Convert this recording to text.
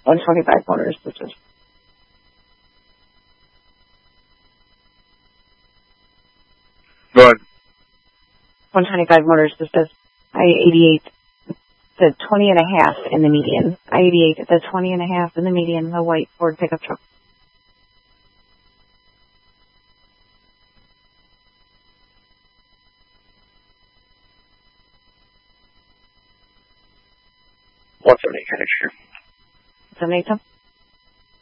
125 motors, this is. Go ahead. 125 motors, this is I-88. The 20 and a half in the median. I-88, the 20 and a half in the median, the white Ford pickup truck. What's the name? 78.